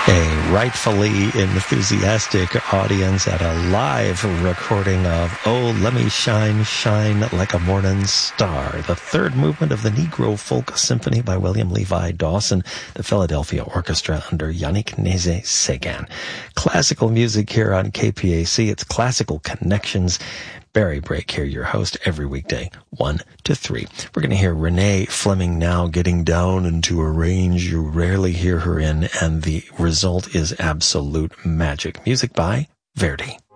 A rightfully enthusiastic audience at a live recording of Oh, Let Me Shine, Shine Like a Morning Star, the third movement of the Negro Folk Symphony by William Levi Dawson, the Philadelphia Orchestra under Yannick Nézet-Séguin. Classical music here on KPAC. It's Classical Connections. Barry Brake here, your host, every weekday, 1 to 3. We're going to hear Renee Fleming now getting down into a range you rarely hear her in, and the result is absolute magic. Music by Verdi.